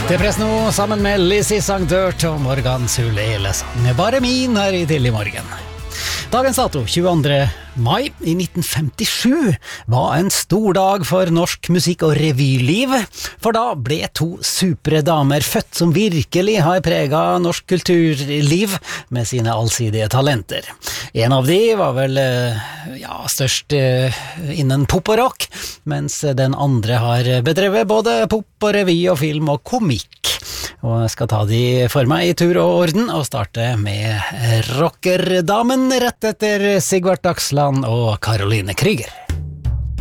Det press nå sammen med Lizzie sang Dirt og Morgan Sulele sang Bare min her i Tidlig Morgen. Dagens dato, 22. mai i 1957, var en stor dag for norsk musikk- og revyliv, for da ble to supre damer født som virkelig har preget norsk kulturliv med sine allsidige talenter. En av de var vel størst innen pop og rock, mens den andre har bedrevet både pop og revy og film og komikk. Og jeg skal ta de for meg i tur og orden og starte med rockerdamen rett etter Sigvart Dagsland og Caroline Krüger.